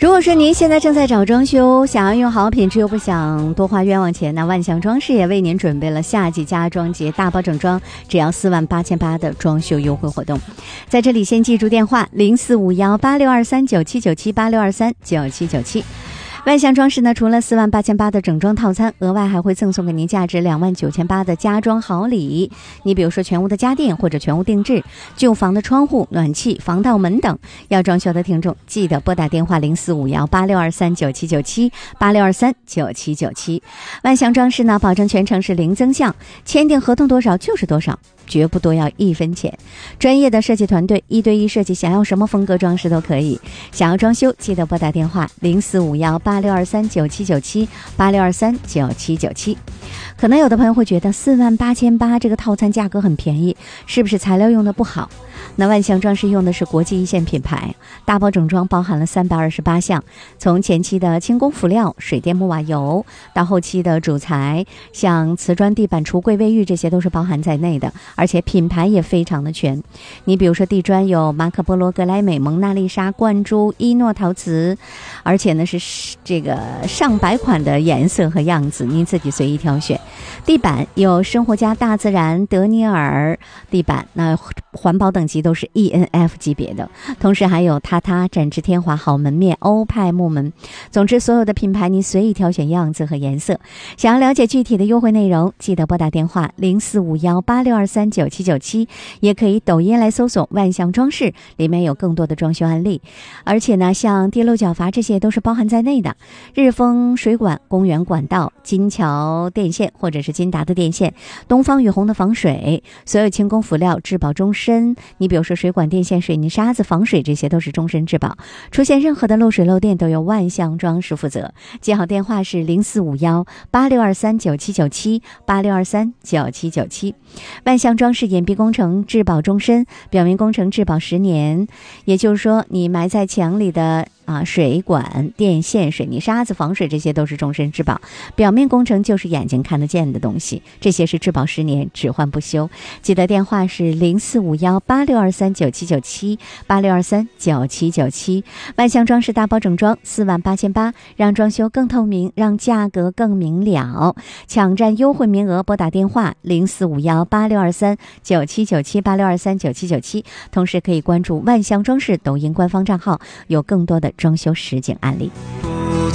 如果说您现在正在找装修，想要用好品质又不想多花冤枉钱，那万象装饰也为您准备了夏季家装节大包整装，只要48800的装修优惠活动。在这里先记住电话04518623979786239797。万象装饰呢，除了48800的整装套餐，额外还会赠送给您价值29800的家装好礼。你比如说全屋的家电或者全屋定制，旧房的窗户、暖气、防盗门等，要装修的听众记得拨打电话04518623979786239797。万象装饰呢，保证全程是零增项，签订合同多少就是多少，绝不多要1分钱。专业的设计团队，1对1设计，想要什么风格装饰都可以。想要装修，记得拨打电话04518623979786239797。可能有的朋友会觉得48800这个套餐价格很便宜，是不是材料用的不好？那万象装饰用的是国际一线品牌，大包整装包含了328项，从前期的轻工辅料、水电木瓦油，到后期的主材，像瓷砖、地板、橱柜、卫浴，这些都是包含在内的，而且品牌也非常的全。你比如说地砖有马可波罗、格莱美、蒙娜丽莎、灌珠、伊诺陶瓷，而且呢是这个上百款的颜色和样子，您自己随意挑选。地板有生活家、大自然、德尼尔地板，那环保等级都是 ENF 级别的，同时还有榻榻、展翅天华、好门面、欧派木门。总之所有的品牌您随意挑选样子和颜色。想要了解具体的优惠内容，记得拨打电话045186239797，也可以抖音来搜索万象装饰，里面有更多的装修案例。而且呢，像地漏角阀这些都是包含在内的，日丰水管、公园管道、金桥电线或者是金达的电线，东方雨虹的防水，所有轻工辅料质保终身。你比如说水管、电线、水泥沙子、防水，这些都是终身质保，出现任何的漏水漏电都由万象装饰负责。记好电话是04518623979786239797。万象装饰掩蔽工程质保终身，表面工程质保10年，也就是说你埋在墙里的水管、电线、水泥沙子、防水，这些都是终身质保。表面工程就是眼睛看得见的东西，这些是质保10年，只换不修。记得电话是04518623979786239797。万象装饰大包整装48800，让装修更透明，让价格更明了。抢占优惠名额，拨打电话04518623979786239797。同时可以关注万象装饰抖音官方账号，有更多的装修实景案例。